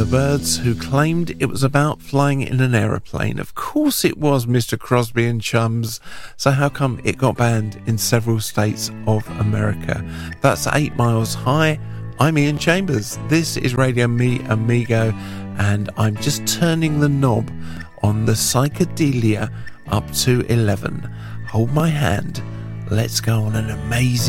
the Byrds, who claimed it was about flying in an aeroplane. Of course it was, Mr. Crosby and Chums. So how come it got banned in several states of America? That's 8 Miles High. I'm Ian Chambers. This is Radio Me Amigo, and I'm just turning the knob on the psychedelia up to 11. Hold my hand. Let's go on an amazing